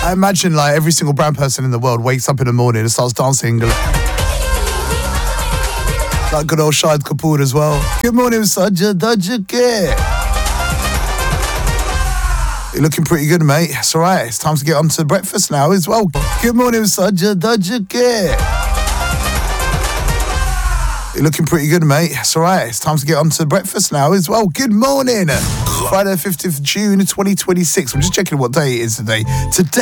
I imagine like every single brown person in the world wakes up in the morning and starts dancing. Like good old Shahid Kapoor as well. Good morning, Sajja Dajake. You're looking pretty good, mate. It's all right. It's time to get on to breakfast now as well. Good morning, Sajja Dajake. You're looking pretty good, mate. It's all right. It's time to get on to breakfast now as well. Good morning. Friday, 5th of June, 2026. I'm just checking what day it is today. Today